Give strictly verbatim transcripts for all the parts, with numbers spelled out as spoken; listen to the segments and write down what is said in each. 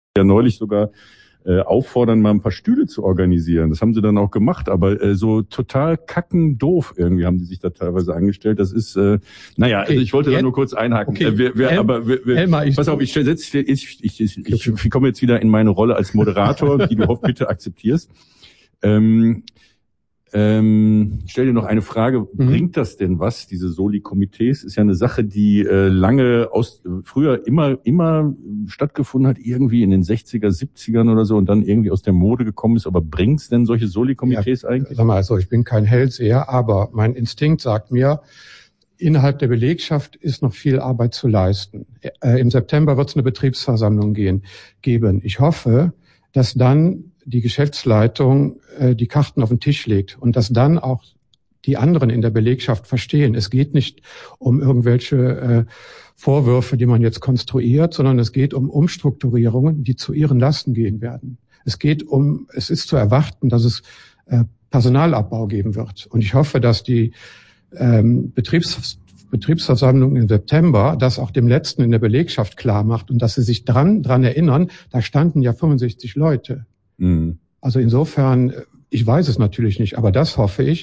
Ja, neulich sogar äh, auffordern, mal ein paar Stühle zu organisieren. Das haben sie dann auch gemacht, aber äh, so total kackendoof irgendwie haben die sich da teilweise angestellt. Das ist, äh, naja, okay. Also ich wollte da nur kurz einhaken. Okay. Äh, wir, wir, El- aber wir, wir, Elmar, ich, pass auf, ich, ich, ich, ich, ich, ich, ich komme jetzt wieder in meine Rolle als Moderator, die du hoff bitte akzeptierst. Ähm, Ähm, ich stelle dir noch eine Frage. Mhm. Bringt das denn was, diese Soli-Komitees? Ist ja eine Sache, die äh, lange aus, äh, früher immer, immer stattgefunden hat, irgendwie in den sechziger, siebzigern oder so und dann irgendwie aus der Mode gekommen ist. Aber bringt's denn solche Soli-Komitees ja, eigentlich? Sag mal, also ich bin kein Hellseher, aber mein Instinkt sagt mir, innerhalb der Belegschaft ist noch viel Arbeit zu leisten. Äh, Im September wird es eine Betriebsversammlung gehen, geben. Ich hoffe, dass dann die Geschäftsleitung äh, die Karten auf den Tisch legt und dass dann auch die anderen in der Belegschaft verstehen. Es geht nicht um irgendwelche äh, Vorwürfe, die man jetzt konstruiert, sondern es geht um Umstrukturierungen, die zu ihren Lasten gehen werden. Es geht um, es ist zu erwarten, dass es äh, Personalabbau geben wird. Und ich hoffe, dass die ähm, Betriebs Betriebsversammlung im September das auch dem Letzten in der Belegschaft klar macht und dass sie sich dran, dran erinnern, da standen ja fünfundsechzig Leute. Mhm. Also insofern, ich weiß es natürlich nicht, aber das hoffe ich.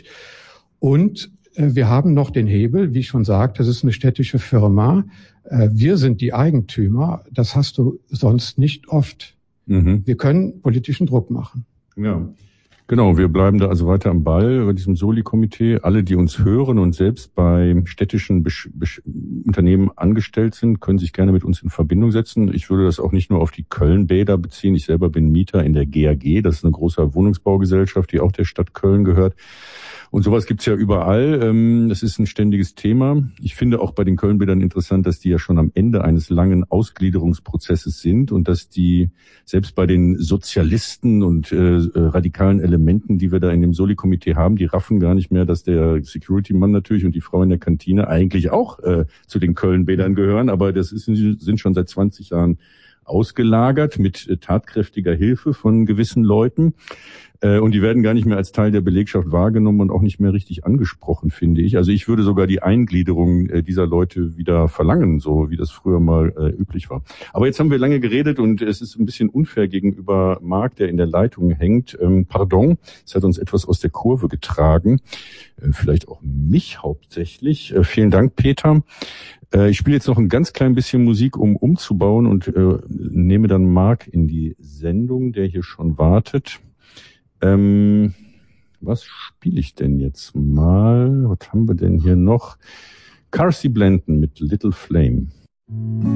Und äh, wir haben noch den Hebel, wie ich schon sagte, das ist eine städtische Firma. Äh, wir sind die Eigentümer, das hast du sonst nicht oft. Mhm. Wir können politischen Druck machen. Ja. Genau, wir bleiben da also weiter am Ball bei diesem Soli-Komitee. Alle, die uns hören und selbst bei städtischen Besch- Besch- Unternehmen angestellt sind, können sich gerne mit uns in Verbindung setzen. Ich würde das auch nicht nur auf die Köln-Bäder beziehen. Ich selber bin Mieter in der G A G. Das ist eine große Wohnungsbaugesellschaft, die auch der Stadt Köln gehört. Und sowas gibt's ja überall. Das ist ein ständiges Thema. Ich finde auch bei den Köln-Bädern interessant, dass die ja schon am Ende eines langen Ausgliederungsprozesses sind und dass die selbst bei den Sozialisten und äh, radikalen Elementen, die wir da in dem Soli-Komitee haben, die raffen gar nicht mehr, dass der Security-Mann natürlich und die Frau in der Kantine eigentlich auch äh, zu den Köln-Bädern gehören. Aber das ist, sind schon seit zwanzig Jahren ausgelagert mit äh, tatkräftiger Hilfe von gewissen Leuten. Und die werden gar nicht mehr als Teil der Belegschaft wahrgenommen und auch nicht mehr richtig angesprochen, finde ich. Also ich würde sogar die Eingliederung dieser Leute wieder verlangen, so wie das früher mal äh, üblich war. Aber jetzt haben wir lange geredet und es ist ein bisschen unfair gegenüber Marc, der in der Leitung hängt. Ähm, pardon, es hat uns etwas aus der Kurve getragen. Äh, vielleicht auch mich hauptsächlich. Äh, vielen Dank, Peter. Äh, ich spiele jetzt noch ein ganz klein bisschen Musik, um umzubauen und äh, nehme dann Marc in die Sendung, der hier schon wartet. Ähm, was spiele ich denn jetzt mal? Was haben wir denn hier noch? Carsey Blanton mit Little Flame.